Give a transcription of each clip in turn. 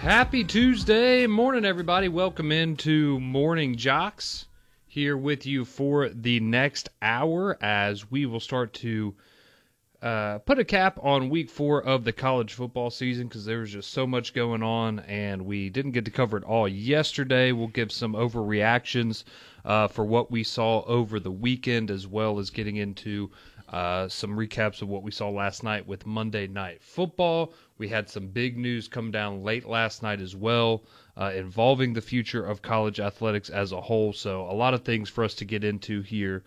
Happy Tuesday morning, everybody. Welcome into Morning Jocks. Here with you for the next hour as we will start to put a cap on week 4 of the college football season because there was just so much going on and we didn't get to cover it all yesterday. We'll give some overreactions for what we saw over the weekend, as well as getting into some recaps of what we saw last night with Monday Night Football. We had some big news come down late last night as well, involving the future of college athletics as a whole. So a lot of things for us to get into here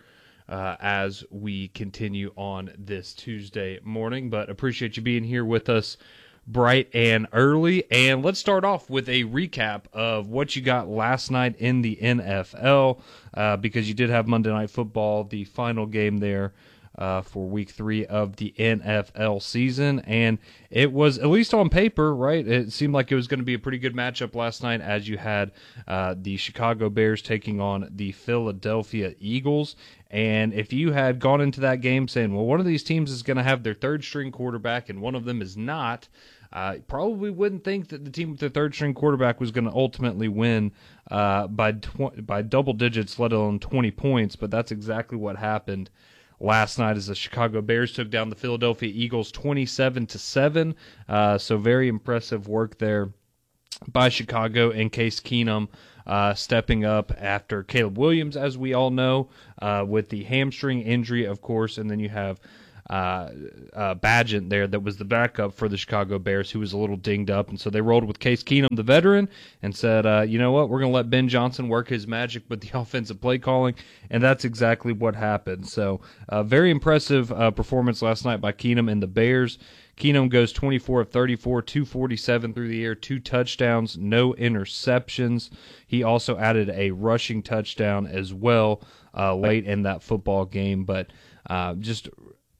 as we continue on this Tuesday morning. But appreciate you being here with us bright and early. And let's start off with a recap of what you got last night in the NFL, because you did have Monday Night Football, the final game there for week 3 of the NFL season. And it was, at least on paper, right, it seemed like it was going to be a pretty good matchup last night as you had the Chicago Bears taking on the Philadelphia Eagles. And if you had gone into that game saying, well, one of these teams is going to have their third-string quarterback and one of them is not, probably wouldn't think that the team with their third-string quarterback was going to ultimately win by double digits, let alone 20 points. But that's exactly what happened last night as the Chicago Bears took down the Philadelphia Eagles 27-7. So very impressive work there by Chicago, and Case Keenum stepping up after Caleb Williams, as we all know, with the hamstring injury, of course. And then you have Bagent there that was the backup for the Chicago Bears, who was a little dinged up. And so they rolled with Case Keenum, the veteran, and said, you know what, we're going to let Ben Johnson work his magic with the offensive play calling. And that's exactly what happened. So very impressive performance last night by Keenum and the Bears. Keenum goes 24 of 34, 247 through the air, 2 touchdowns, no interceptions. He also added a rushing touchdown as well late in that football game. But just,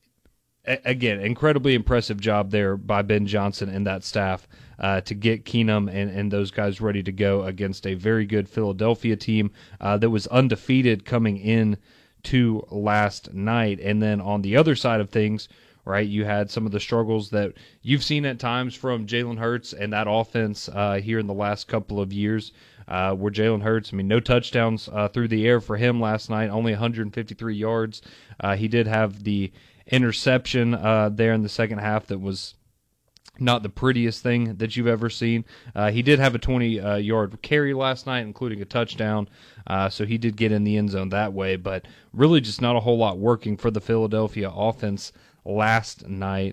again, incredibly impressive job there by Ben Johnson and that staff to get Keenum and those guys ready to go against a very good Philadelphia team that was undefeated coming in to last night. And then on the other side of things, right, you had some of the struggles that you've seen at times from Jalen Hurts and that offense here in the last couple of years, where Jalen Hurts, no touchdowns through the air for him last night, only 153 yards. He did have the interception there in the second half that was not the prettiest thing that you've ever seen. He did have a 20-yard carry last night, including a touchdown, so he did get in the end zone that way, but really just not a whole lot working for the Philadelphia offense last night,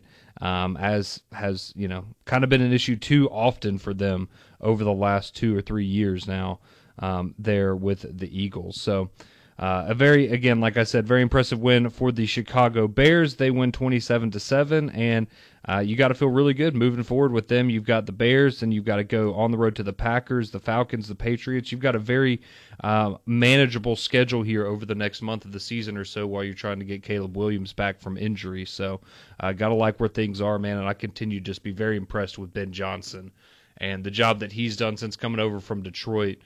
as has kind of been an issue too often for them over the last 2 or 3 years now there with the Eagles. So a very, again, like I said, very impressive win for the Chicago Bears. They win 27-7, and you got to feel really good moving forward with them. You've got the Bears, and you've got to go on the road to the Packers, the Falcons, the Patriots. You've got a very manageable schedule here over the next month of the season or so while you're trying to get Caleb Williams back from injury. So got to like where things are, man, and I continue to just be very impressed with Ben Johnson and the job that he's done since coming over from Detroit.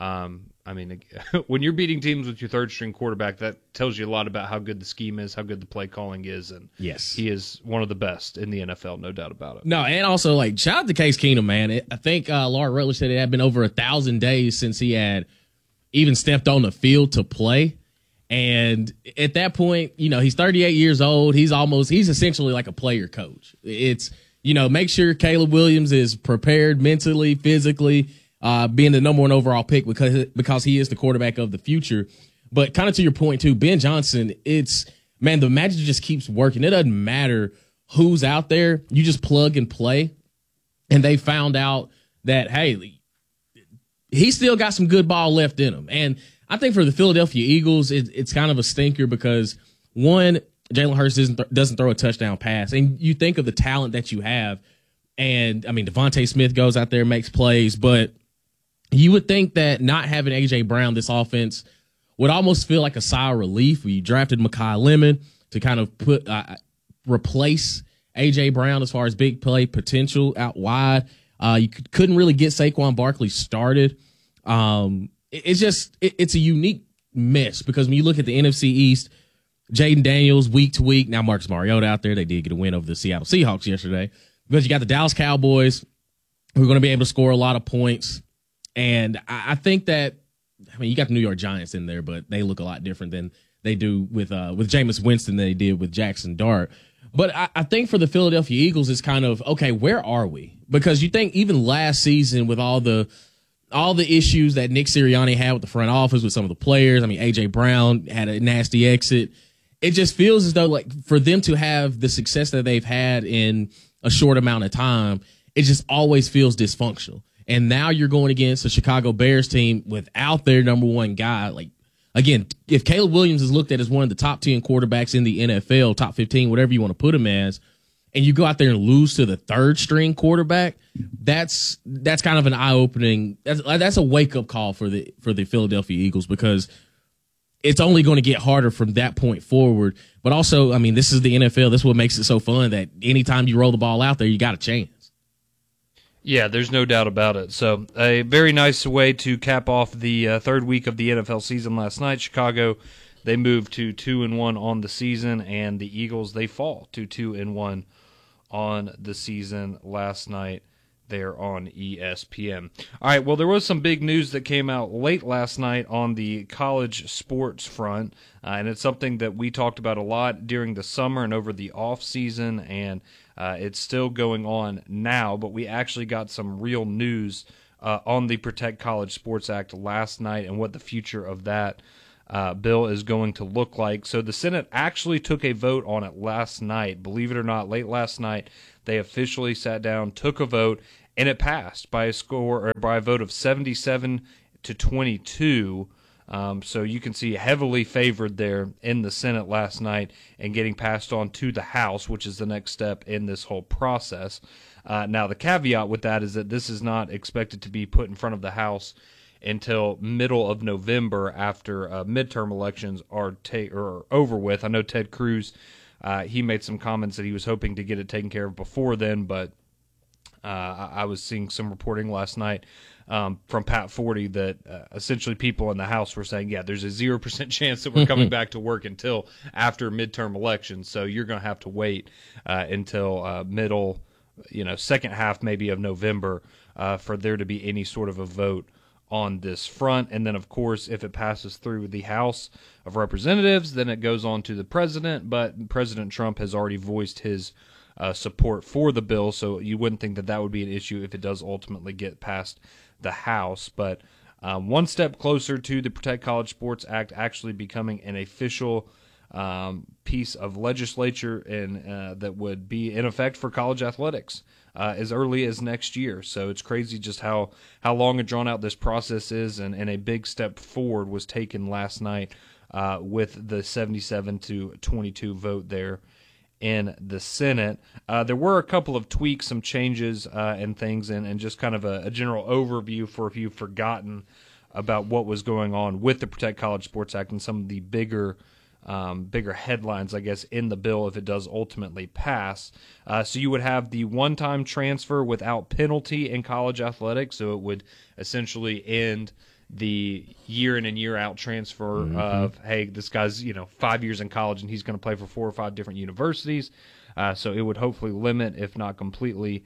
When you're beating teams with your third-string quarterback, that tells you a lot about how good the scheme is, how good the play calling is, and yes, he is one of the best in the NFL, no doubt about it. No, and also, shout out to Case Keenum, man. I think Laura Rutledge said it had been over 1,000 days since he had even stepped on the field to play, and at that point, he's 38 years old. He's essentially like a player coach. It's, make sure Caleb Williams is prepared mentally, physically, being the number 1 overall pick because he is the quarterback of the future. But kind of to your point too, Ben Johnson, the magic just keeps working. It doesn't matter who's out there. You just plug and play. And they found out that, hey, he's still got some good ball left in him. And I think for the Philadelphia Eagles, it's kind of a stinker because, one, Jalen Hurts doesn't throw a touchdown pass. And you think of the talent that you have. And, Devontae Smith goes out there, makes plays, but you would think that not having A.J. Brown, this offense would almost feel like a sigh of relief. You drafted Mekhi Lemon to kind of replace A.J. Brown as far as big play potential out wide. You couldn't really get Saquon Barkley started. It's a unique mess because when you look at the NFC East, Jaden Daniels week to week, now Marcus Mariota out there. They did get a win over the Seattle Seahawks yesterday. Because you got the Dallas Cowboys, who are going to be able to score a lot of points. And I think that, I mean, you got the New York Giants in there, but they look a lot different than they do with Jameis Winston than they did with Jackson Dart. But I think for the Philadelphia Eagles, it's kind of, okay, where are we? Because you think even last season with all the issues that Nick Sirianni had with the front office, with some of the players, I mean, A.J. Brown had a nasty exit. It just feels as though, like, for them to have the success that they've had in a short amount of time, it just always feels dysfunctional. And now you're going against a Chicago Bears team without their number one guy. Like, again, if Caleb Williams is looked at as one of the top 10 quarterbacks in the NFL, top 15, whatever you want to put him as, and you go out there and lose to the third string quarterback, that's kind of an eye-opening. That's a wake-up call for the Philadelphia Eagles, because it's only going to get harder from that point forward. But also, I mean, this is the NFL. This is what makes it so fun, that anytime you roll the ball out there, you got a chance. Yeah, there's no doubt about it. So a very nice way to cap off the third week of the NFL season last night. Chicago, they moved to 2-1 on the season, and the Eagles, they fall to 2-1 on the season last night there on ESPN. All right, well, there was some big news that came out late last night on the college sports front, and it's something that we talked about a lot during the summer and over the off season, and it's still going on now, but we actually got some real news on the Protect College Sports Act last night and what the future of that bill is going to look like. So the Senate actually took a vote on it last night. Believe it or not, late last night, they officially sat down, took a vote, and it passed by a vote of 77 to 22. So you can see heavily favored there in the Senate last night and getting passed on to the House, which is the next step in this whole process. Now, the caveat with that is that this is not expected to be put in front of the House until middle of November, after midterm elections are over with. I know Ted Cruz, he made some comments that he was hoping to get it taken care of before then, but I was seeing some reporting last night from Pat Forty that essentially people in the House were saying, yeah, there's a 0% chance that we're coming back to work until after midterm elections, so you're going to have to wait until middle, second half maybe of November for there to be any sort of a vote on this front. And then, of course, if it passes through the House of Representatives, then it goes on to the president, but President Trump has already voiced his support for the bill, so you wouldn't think that would be an issue if it does ultimately get past the House. But one step closer to the Protect College Sports Act actually becoming an official piece of legislature and that would be in effect for college athletics as early as next year. So it's crazy just how long and drawn out this process is, and a big step forward was taken last night with the 77 to 22 vote there in the Senate. There were a couple of tweaks, some changes and things, and just kind of a general overview for if you've forgotten about what was going on with the Protect College Sports Act and some of the bigger headlines, I guess, in the bill if it does ultimately pass. So you would have the one-time transfer without penalty in college athletics, so it would essentially end the year in and year out transfer of, hey, this guy's 5 years in college and he's going to play for 4 or 5 different universities. So it would hopefully limit, if not completely,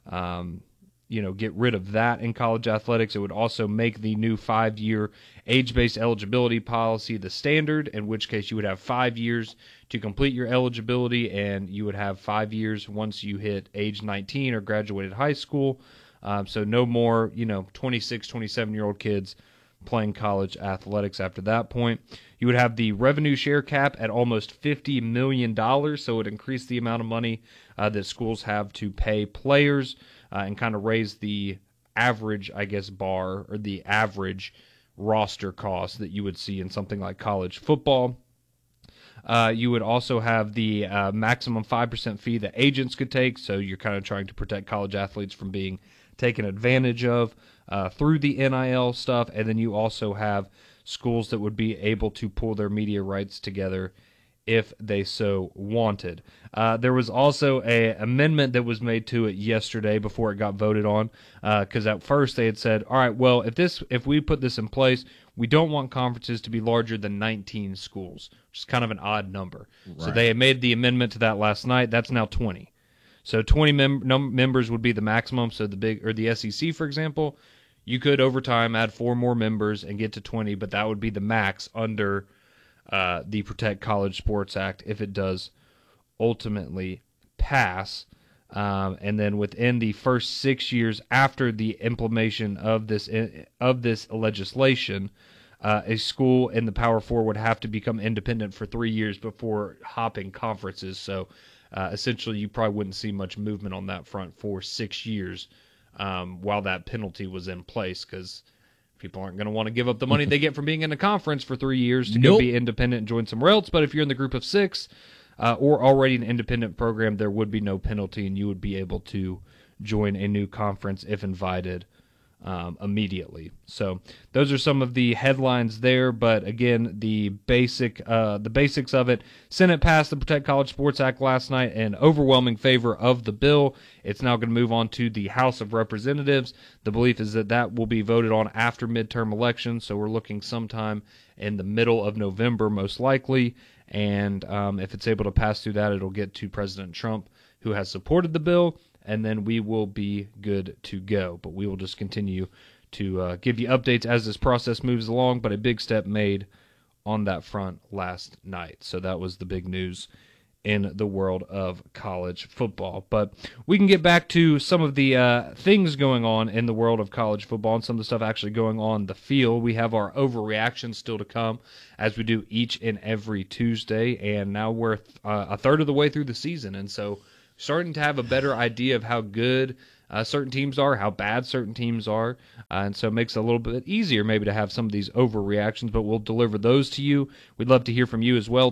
get rid of that in college athletics. It would also make the new 5-year age-based eligibility policy the standard, in which case you would have 5 years to complete your eligibility, and you would have 5 years once you hit age 19 or graduated high school. So no more, 26, 27-year-old kids playing college athletics after that point. You would have the revenue share cap at almost $50 million, so it would increase the amount of money that schools have to pay players and kind of raise the average, I guess, bar or the average roster cost that you would see in something like college football. You would also have the maximum 5% fee that agents could take, so you're kind of trying to protect college athletes from being taken advantage of through the NIL stuff. And then you also have schools that would be able to pull their media rights together if they so wanted. There was also an amendment that was made to it yesterday before it got voted on, because at first they had said, all right, well, if we put this in place, we don't want conferences to be larger than 19 schools, which is kind of an odd number. Right. So they had made the amendment to that last night. That's now 20. So 20 members would be the maximum. So the SEC, for example, you could over time add 4 more members and get to 20, but that would be the max under the Protect College Sports Act if it does ultimately pass. And then within the first 6 years after the implementation of this legislation, a school in the Power Four would have to become independent for 3 years before hopping conferences. So essentially, you probably wouldn't see much movement on that front for 6 years while that penalty was in place, because people aren't going to want to give up the money they get from being in a conference for 3 years to go be independent and join somewhere else. But if you're in the group of 6 or already an independent program, there would be no penalty, and you would be able to join a new conference if invited immediately. So those are some of the headlines there. But again, the basics of it: Senate passed the Protect College Sports Act last night in overwhelming favor of the bill. It's now going to move on to the House of Representatives. The belief is that will be voted on after midterm elections, so we're looking sometime in the middle of November, most likely. And if it's able to pass through that, it'll get to President Trump, who has supported the bill, and then we will be good to go. But we will just continue to give you updates as this process moves along. But a big step made on that front last night. So that was the big news in the world of college football. But we can get back to some of the things going on in the world of college football and some of the stuff actually going on the field. We have our overreactions still to come, as we do each and every Tuesday. And now we're a third of the way through the season. And so starting to have a better idea of how good certain teams are, how bad certain teams are, and so it makes it a little bit easier maybe to have some of these overreactions, but we'll deliver those to you. We'd love to hear from you as well,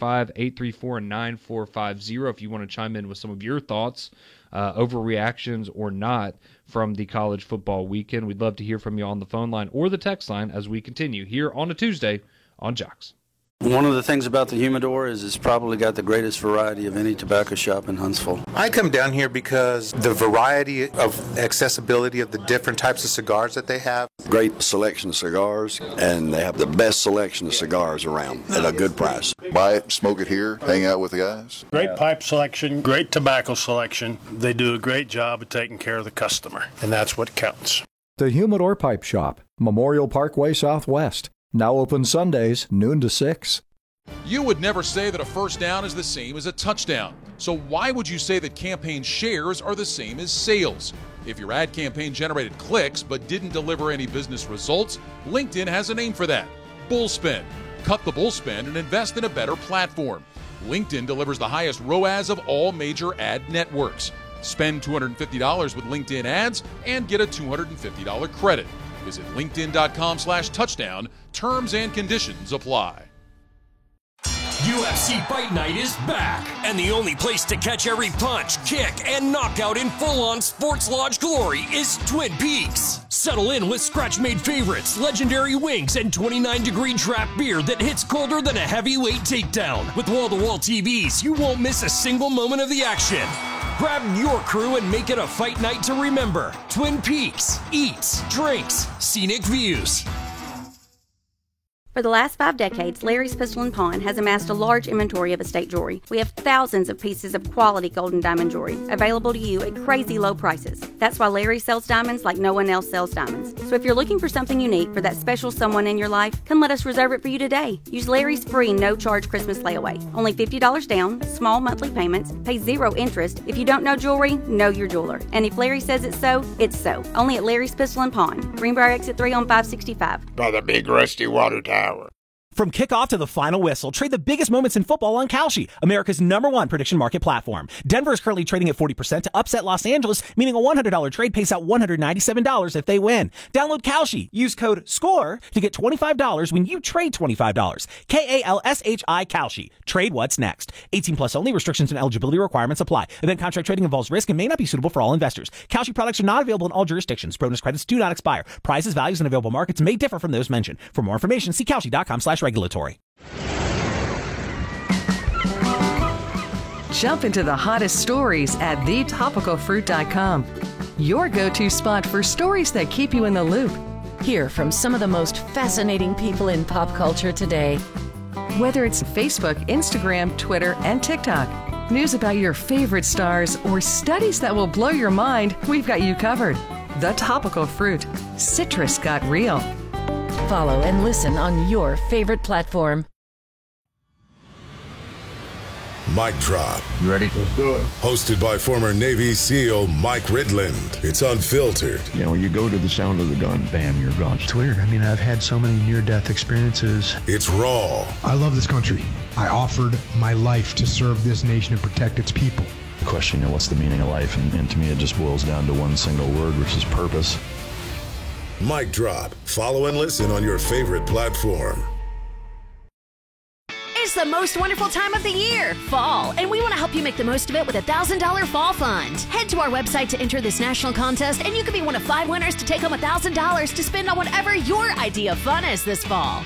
205-834-9450 if you want to chime in with some of your thoughts, overreactions or not, from the college football weekend. We'd love to hear from you on the phone line or the text line as we continue here on a Tuesday on Jocks. One of the things about the Humidor is it's probably got the greatest variety of any tobacco shop in Huntsville. I come down here because the variety of accessibility of the different types of cigars that they have. Great selection of cigars, and they have the best selection of cigars around at a good price. Buy it, smoke it here, hang out with the guys. Great pipe selection, great tobacco selection. They do a great job of taking care of the customer, and that's what counts. The Humidor Pipe Shop, Memorial Parkway Southwest. Now open Sundays, noon to 6. You would never say that a first down is the same as a touchdown. So why would you say that campaign shares are the same as sales? If your ad campaign generated clicks but didn't deliver any business results, LinkedIn has a name for that: Bullspend. Cut the bullspend and invest in a better platform. LinkedIn delivers the highest ROAS of all major ad networks. Spend $250 with LinkedIn ads and get a $250 credit. Visit linkedin.com/touchdown. Terms and conditions apply. UFC Fight Night is back, and the only place to catch every punch, kick, and knockout in full-on Sports Lodge glory is Twin Peaks. Settle in with scratch-made favorites, legendary wings, and 29-degree draft beer that hits colder than a heavyweight takedown. With wall-to-wall TVs, you won't miss a single moment of the action. Grab your crew and make it a fight night to remember. Twin Peaks. Eats, drinks, scenic views. For the last 5 decades, Larry's Pistol & Pawn has amassed a large inventory of estate jewelry. We have thousands of pieces of quality gold and diamond jewelry available to you at crazy low prices. That's why Larry sells diamonds like no one else sells diamonds. So if you're looking for something unique for that special someone in your life, come let us reserve it for you today. Use Larry's free no-charge Christmas layaway. Only $50 down, small monthly payments, pay 0 interest. If you don't know jewelry, know your jeweler. And if Larry says it's so, it's so. Only at Larry's Pistol & Pawn, Greenbrier Exit 3 on 565. By the big rusty water tower. From kickoff to the final whistle, trade the biggest moments in football on Kalshi, America's #1 prediction market platform. Denver is currently trading at 40% to upset Los Angeles, meaning a $100 trade pays out $197 if they win. Download Kalshi. Use code SCORE to get $25 when you trade $25. KALSHI Kalshi. Trade what's next. 18 plus only. Restrictions and eligibility requirements apply. Event contract trading involves risk and may not be suitable for all investors. Kalshi products are not available in all jurisdictions. Bonus credits do not expire. Prices, values, and available markets may differ from those mentioned. For more information, see Kalshi.com/regulatory. Jump into the hottest stories at thetopicalfruit.com. Your go-to spot for stories that keep you in the loop. Hear from some of the most fascinating people in pop culture today. Whether it's Facebook, Instagram, Twitter, and TikTok, news about your favorite stars, or studies that will blow your mind, we've got you covered. The Topical Fruit. Citrus got real. Follow and listen on your favorite platform. Mic Drop. You ready? Let's do it. Hosted by former Navy SEAL Mike Ridland. It's unfiltered. You know, when you go to the sound of the gun, bam, you're gone. It's weird. I mean, I've had so many near-death experiences. It's raw. I love this country. I offered my life to serve this nation and protect its people. The question, what's the meaning of life? And to me, it just boils down to one single word, which is purpose. Mic Drop. Follow and listen on your favorite platform. It's the most wonderful time of the year, fall, and we want to help you make the most of it with a $1,000 fall fund. Head to our website to enter this national contest, and you could be one of 5 winners to take home $1,000 to spend on whatever your idea of fun is this fall.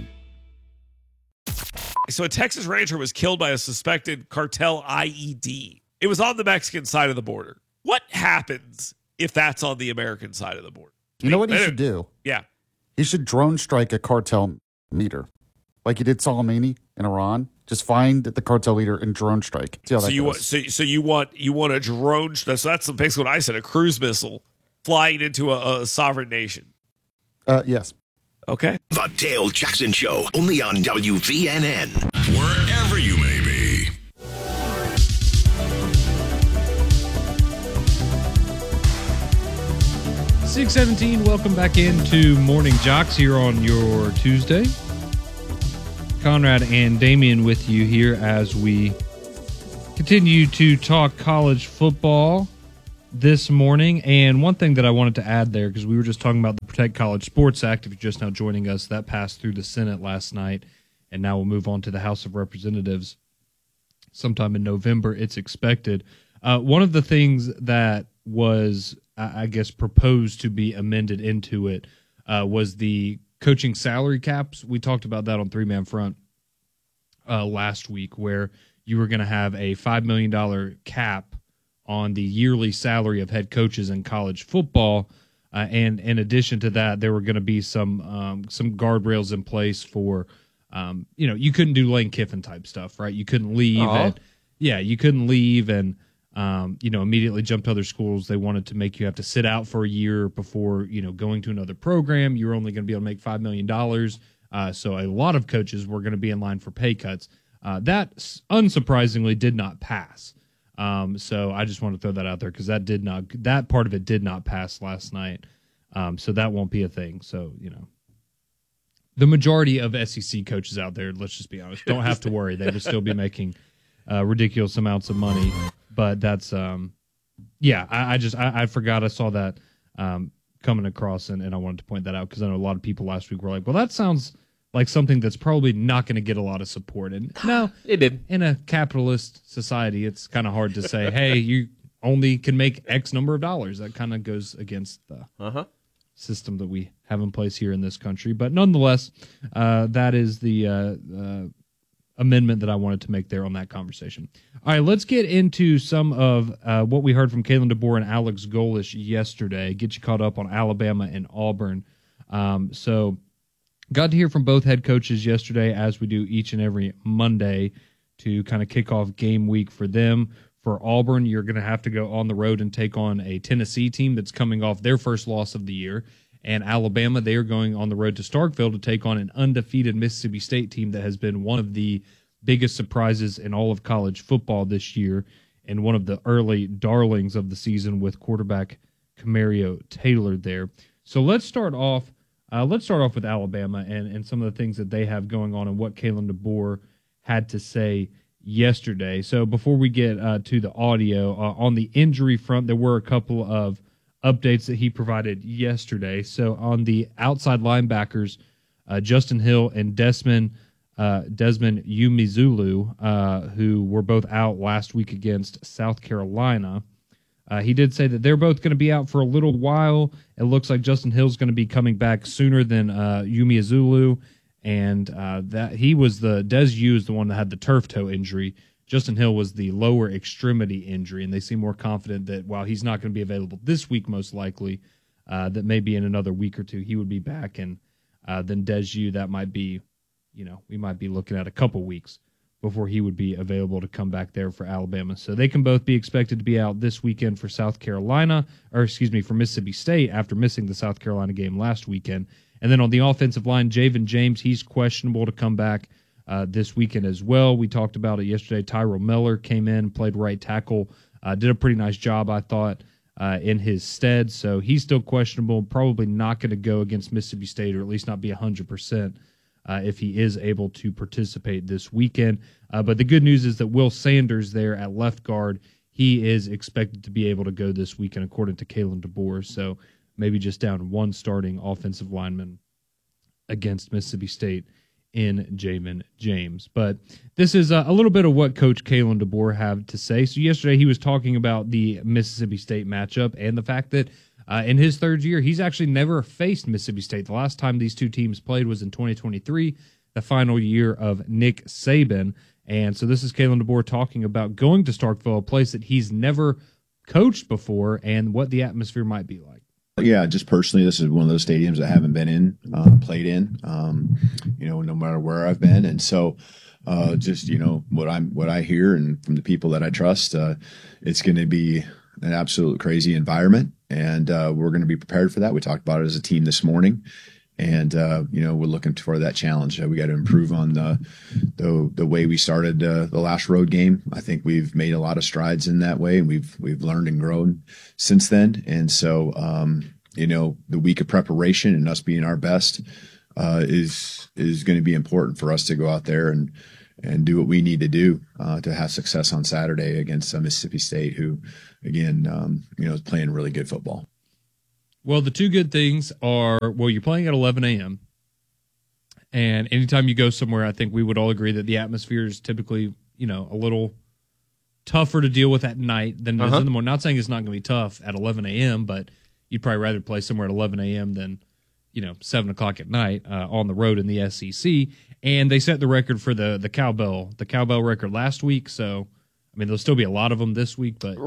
So a Texas rancher was killed by a suspected cartel IED. It was on the Mexican side of the border. What happens if that's on the American side of the border? You know what he should do? Yeah. He should drone strike a cartel leader. Like he did Soleimani in Iran. Just find the cartel leader and drone strike. See how that goes. So you want a drone? So that's basically what I said. A cruise missile flying into a sovereign nation. Yes. Okay. The Dale Jackson Show, only on WVNN. Wherever you may be. .617, welcome back into Morning Jocks here on your Tuesday. Conrad and Damian with you here as we continue to talk college football this morning. And one thing that I wanted to add there, because we were just talking about the Protect College Sports Act, if you're just now joining us, that passed through the Senate last night, and now we'll move on to the House of Representatives sometime in November, it's expected. One of the things that was, I guess, proposed to be amended into it was the coaching salary caps. We talked about that on Three Man Front last week, where you were going to have a $5 million cap on the yearly salary of head coaches in college football. And in addition to that, there were going to be some guardrails in place for, you couldn't do Lane Kiffin type stuff, right? You couldn't leave. You couldn't leave and, immediately jump to other schools. They wanted to make you have to sit out for a year before, going to another program. You're only going to be able to make $5 million. So a lot of coaches were going to be in line for pay cuts. That unsurprisingly did not pass. So I just want to throw that out there because that part of it did not pass last night. So that won't be a thing. So, the majority of SEC coaches out there, let's just be honest, don't have to worry. They will still be making ridiculous amounts of money. But that's, I forgot I saw that coming across, and I wanted to point that out because I know a lot of people last week were like, well, that sounds like something that's probably not going to get a lot of support. And no, it did. In a capitalist society, it's kind of hard to say, hey, you only can make X number of dollars. That kind of goes against the system that we have in place here in this country. But nonetheless, that is the amendment that I wanted to make there on that conversation. All right, let's get into some of what we heard from Kalen DeBoer and Alex Golesh yesterday. Get you caught up on Alabama and Auburn. So got to hear from both head coaches yesterday, as we do each and every Monday, to kind of kick off game week for them. For Auburn, you're going to have to go on the road and take on a Tennessee team that's coming off their first loss of the year. And Alabama, they are going on the road to Starkville to take on an undefeated Mississippi State team that has been one of the biggest surprises in all of college football this year and one of the early darlings of the season with quarterback Camario Taylor there. So let's start off with Alabama and some of the things that they have going on and what Kalen DeBoer had to say yesterday. So before we get to the audio, on the injury front, there were a couple of updates that he provided yesterday. So on the outside linebackers, Justin Hill and Desmond Umizulu, who were both out last week against South Carolina, he did say that they're both going to be out for a little while. It looks like Justin Hill's going to be coming back sooner than Umizulu, and that he was Des U is the one that had the turf toe injury. Justin Hill was the lower extremity injury, and they seem more confident that while he's not going to be available this week, most likely, that maybe in another week or two he would be back, and then Des U, that might be, we might be looking at a couple weeks before he would be available to come back there for Alabama. So they can both be expected to be out this weekend for for Mississippi State after missing the South Carolina game last weekend. And then on the offensive line, Javen James, he's questionable to come back this weekend as well. We talked about it yesterday. Tyrell Miller came in, played right tackle, did a pretty nice job, I thought, in his stead. So he's still questionable, probably not going to go against Mississippi State, or at least not be 100%. If he is able to participate this weekend. But the good news is that Will Sanders there at left guard, he is expected to be able to go this weekend, according to Kalen DeBoer. So maybe just down one starting offensive lineman against Mississippi State in Jamin James. But this is a little bit of what Coach Kalen DeBoer had to say. So yesterday he was talking about the Mississippi State matchup and the fact that in his third year, he's actually never faced Mississippi State. The last time these two teams played was in 2023, the final year of Nick Saban. And so this is Kalen DeBoer talking about going to Starkville, a place that he's never coached before, and what the atmosphere might be like. Yeah, just personally, this is one of those stadiums I haven't been in, played in, no matter where I've been. And so just, what I hear and from the people that I trust, it's going to be an absolute crazy environment. And we're going to be prepared for that. We talked about it as a team this morning, and we're looking for that challenge. We got to improve on the way we started the last road game. I think we've made a lot of strides in that way, and we've learned and grown since then. And so the week of preparation and us being our best is going to be important for us to go out there and do what we need to do to have success on Saturday against Mississippi State, who, again, is playing really good football. Well, the two good things are, you're playing at 11 a.m., and anytime you go somewhere, I think we would all agree that the atmosphere is typically, a little tougher to deal with at night than it is in the morning. Not saying it's not going to be tough at 11 a.m., but you'd probably rather play somewhere at 11 a.m. than 7 o'clock at night on the road in the SEC. And they set the record for the cowbell record last week. So, I mean, there'll still be a lot of them this week, but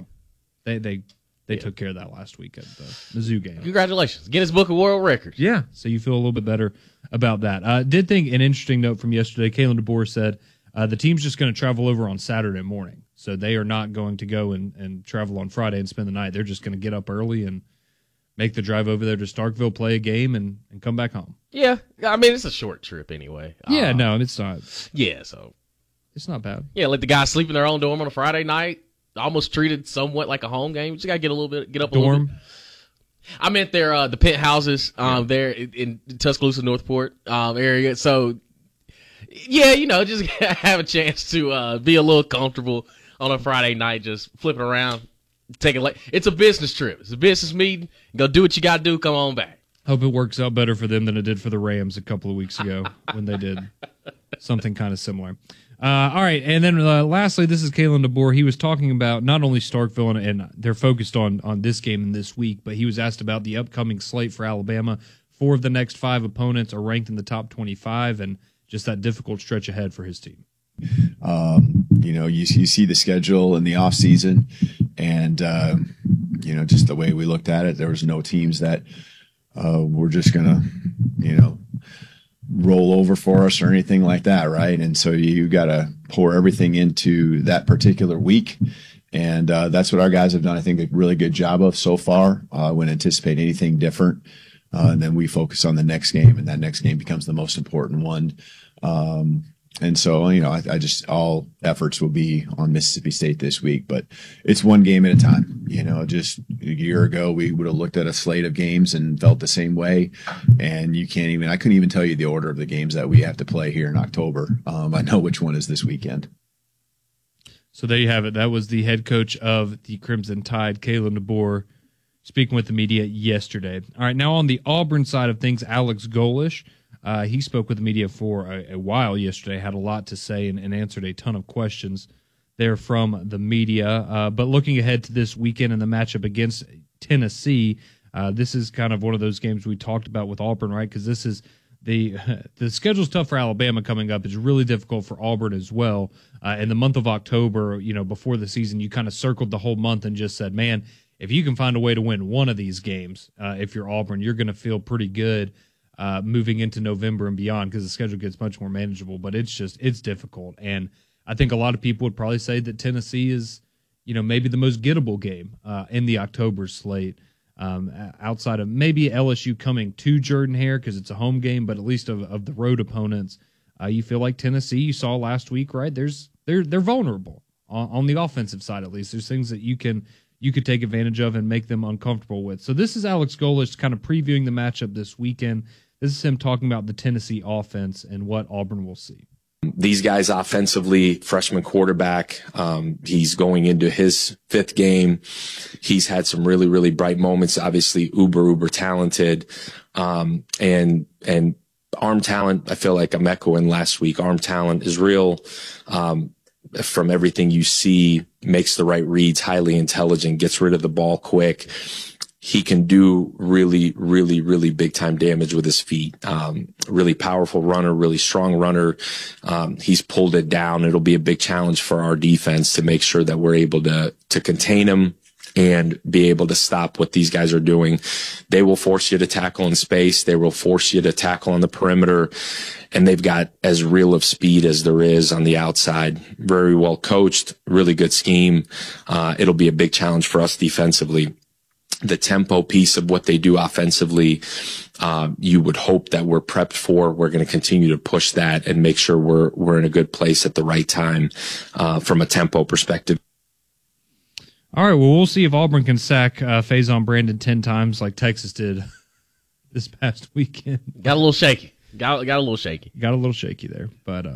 they took care of that last week at the Mizzou game. Congratulations, Guinness Book of World Records. Yeah, so you feel a little bit better about that. Did think an interesting note from yesterday. Kalen DeBoer said the team's just going to travel over on Saturday morning, so they are not going to go and travel on Friday and spend the night. They're just going to get up early and make the drive over there to Starkville, play a game, and come back home. Yeah, I mean, it's a short trip anyway. Yeah, no, it's not. Yeah, so it's not bad. Yeah, let the guys sleep in their own dorm on a Friday night. Almost treated somewhat like a home game. You just got to get up a little bit. I meant the penthouses there in Tuscaloosa, Northport area. So, yeah, just have a chance to be a little comfortable on a Friday night, just flipping around. It's a business trip. It's a business meeting. Go do what you got to do. Come on back. Hope it works out better for them than it did for the Rams a couple of weeks ago when they did something kind of similar. All right, and then lastly, this is Kalen DeBoer. He was talking about not only Starkville, and they're focused on this game and this week, but he was asked about the upcoming slate for Alabama. 4 of the next 5 opponents are ranked in the top 25, and just that difficult stretch ahead for his team. You see the schedule in the offseason, and, just the way we looked at it, there was no teams that were just going to, roll over for us or anything like that, right? And so you got to pour everything into that particular week. And that's what our guys have done, I think, a really good job of so far. I wouldn't anticipate anything different. And then we focus on the next game, and that next game becomes the most important one. And so, I just, all efforts will be on Mississippi State this week, but it's one game at a time. Just a year ago, we would have looked at a slate of games and felt the same way. And I couldn't even tell you the order of the games that we have to play here in October. I know which one is this weekend. So there you have it. That was the head coach of the Crimson Tide, Kalen DeBoer, speaking with the media yesterday. All right, now on the Auburn side of things, Alex Golesh. He spoke with the media for a while yesterday, had a lot to say, and answered a ton of questions there from the media. But looking ahead to this weekend and the matchup against Tennessee, this is kind of one of those games we talked about with Auburn, right? Because this is the schedule's tough for Alabama coming up. It's really difficult for Auburn as well. In the month of October, before the season, you kind of circled the whole month and just said, man, if you can find a way to win one of these games, if you're Auburn, you're going to feel pretty good moving into November and beyond, because the schedule gets much more manageable. But it's difficult, and I think a lot of people would probably say that Tennessee is, maybe the most gettable game in the October slate, outside of maybe LSU coming to Jordan-Hare because it's a home game, but at least of the road opponents, you feel like Tennessee, you saw last week, right? They're vulnerable on the offensive side, at least. There's things that you could take advantage of and make them uncomfortable with. So this is Alex Golesh kind of previewing the matchup this weekend. This is him talking about the Tennessee offense and what Auburn will see. These guys offensively, freshman quarterback, he's going into his 5th game. He's had some really, really bright moments, obviously uber talented. And arm talent, I feel like I'm echoing last week. Arm talent is real. From everything you see, makes the right reads, highly intelligent, gets rid of the ball quick. He can do really, really, really big time damage with his feet. Really powerful runner, really strong runner. He's pulled it down. It'll be a big challenge for our defense to make sure that we're able to contain him and be able to stop what these guys are doing. They will force you to tackle in space. They will force you to tackle on the perimeter. And they've got as real of speed as there is on the outside. Very well coached, really good scheme. It'll be a big challenge for us defensively. The tempo piece of what they do offensively, you would hope that we're prepped for. We're going to continue to push that and make sure we're in a good place at the right time from a tempo perspective. All right, well, we'll see if Auburn can sack Faison Brandon 10 times like Texas did this past weekend. Got a little shaky. Got a little shaky. Got a little shaky there, but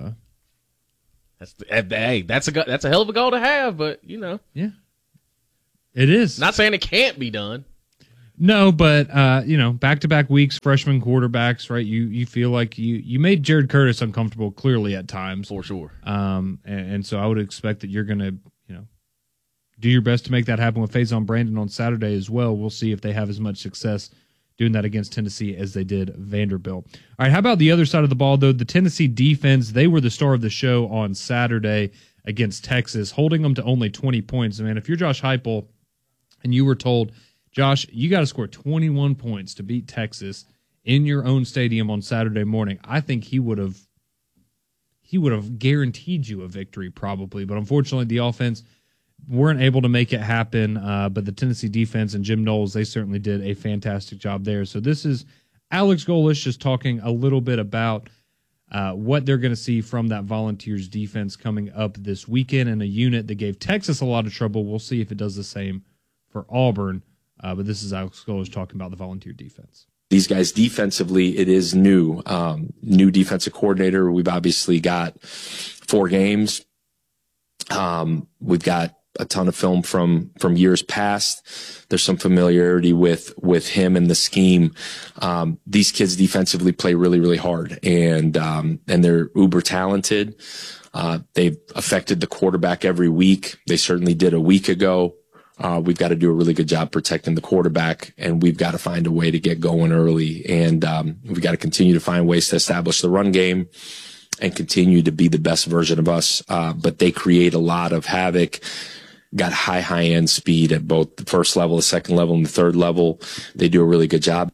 that's a hell of a goal to have, but yeah, it is. Not saying it can't be done. No, but back-to-back weeks, freshman quarterbacks, right? You feel like you made Jared Curtis uncomfortable clearly at times, for sure. And so I would expect that you're going to do your best to make that happen with Faison Brandon on Saturday as well. We'll see if they have as much success doing that against Tennessee as they did Vanderbilt. All right, how about the other side of the ball, though? The Tennessee defense, they were the star of the show on Saturday against Texas, holding them to only 20 points. Man, if you're Josh Heupel and you were told, Josh, you got to score 21 points to beat Texas in your own stadium on Saturday morning, I think he would have guaranteed you a victory probably. But unfortunately, the offense weren't able to make it happen, but the Tennessee defense and Jim Knowles, they certainly did a fantastic job there. So this is Alex Golesh just talking a little bit about what they're going to see from that Volunteers defense coming up this weekend, and a unit that gave Texas a lot of trouble. We'll see if it does the same for Auburn, but this is Alex Golesh talking about the Volunteer defense. These guys defensively, it is new defensive coordinator. We've obviously got 4 games. We've got a ton of film from years past. There's some familiarity with him and the scheme. These kids defensively play really, really hard, and they're uber talented. They've affected the quarterback every week. They certainly did a week ago. We've got to do a really good job protecting the quarterback, and we've got to find a way to get going early. And we've got to continue to find ways to establish the run game and continue to be the best version of us. But they create a lot of havoc, got high end speed at both the first level, the second level, and the third level. They do a really good job.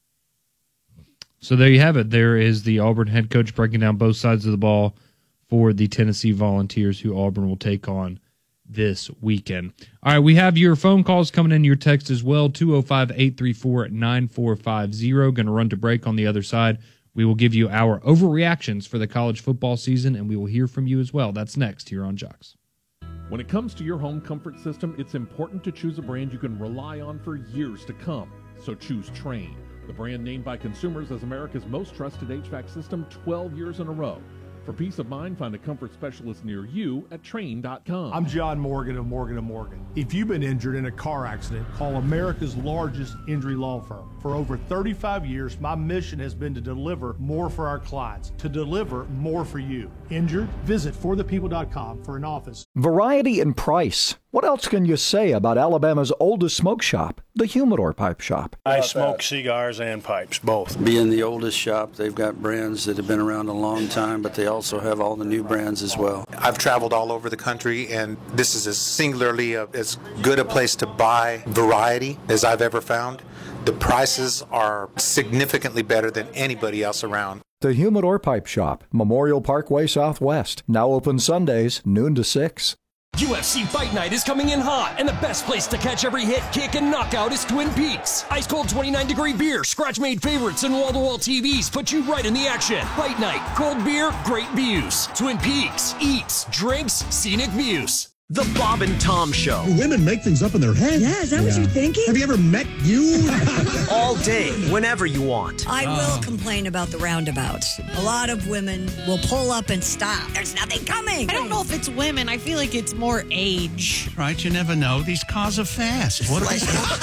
So there you have it. There is the Auburn head coach breaking down both sides of the ball for the Tennessee Volunteers, who Auburn will take on this weekend. All right, we have your phone calls coming in, your text as well, 205-834-9450. Going to run to break on the other side. We will give you our overreactions for the college football season, and we will hear from you as well. That's next here on Jocks. When it comes to your home comfort system, it's important to choose a brand you can rely on for years to come. So choose Trane, the brand named by consumers as America's most trusted HVAC system 12 years in a row. For peace of mind, find a comfort specialist near you at Trane.com. I'm John Morgan of Morgan & Morgan. If you've been injured in a car accident, call America's largest injury law firm. For over 35 years, my mission has been to deliver more for our clients, to deliver more for you. Injured? Visit forthepeople.com for an office. Variety and price. What else can you say about Alabama's oldest smoke shop, the Humidor Pipe Shop? I smoke cigars and pipes, both. Being the oldest shop, they've got brands that have been around a long time, but they also have all the new brands as well. I've traveled all over the country, and this is singularly as good a place to buy variety as I've ever found. The prices are significantly better than anybody else around. The Humidor Pipe Shop, Memorial Parkway Southwest. Now open Sundays, noon to 6. UFC Fight Night is coming in hot, and the best place to catch every hit, kick, and knockout is Twin Peaks. Ice cold 29-degree beer, scratch-made favorites, and wall-to-wall TVs put you right in the action. Fight Night, cold beer, great views. Twin Peaks, eats, drinks, scenic views. The Bob and Tom Show. Do women make things up in their head? Yeah, is that what you're thinking? Have you ever met you? All day, whenever you want. I will complain about the roundabouts. A lot of women will pull up and stop. There's nothing coming. I don't know if it's women. I feel like it's more age. Right, you never know. These cars are fast. What are they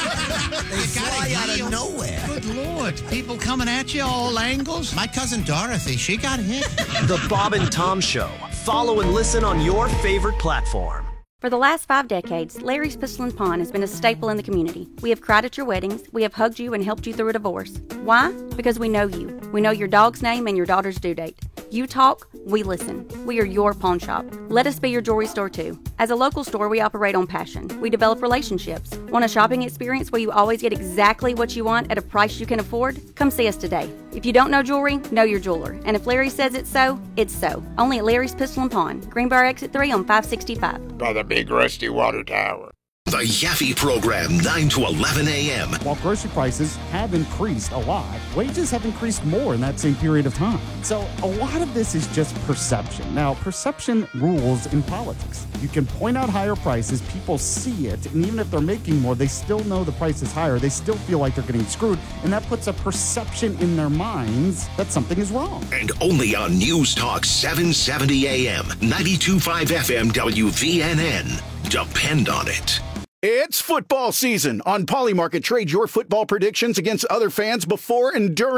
fly out of nowhere. Good Lord. People coming at you all angles. My cousin Dorothy, she got hit. The Bob and Tom Show. Follow and listen on your favorite platform. For the last 5 decades, Larry's Pistol and Pawn has been a staple in the community. We have cried at your weddings. We have hugged you and helped you through a divorce. Why? Because we know you. We know your dog's name and your daughter's due date. You talk, we listen. We are your pawn shop. Let us be your jewelry store too. As a local store, we operate on passion. We develop relationships. Want a shopping experience where you always get exactly what you want at a price you can afford? Come see us today. If you don't know jewelry, know your jeweler. And if Larry says it's so, it's so. Only at Larry's Pistol and Pawn, Greenbrier Exit 3 on 565. By the big rusty water tower. The Yaffe Program, 9 to 11 a.m. While grocery prices have increased a lot, wages have increased more in that same period of time. So a lot of this is just perception. Now, perception rules in politics. You can point out higher prices, people see it, and even if they're making more, they still know the price is higher. They still feel like they're getting screwed, and that puts a perception in their minds that something is wrong. And only on News Talk 770 a.m., 92.5 FM WVNN. Depend on it. It's football season. On Polymarket, trade your football predictions against other fans before and during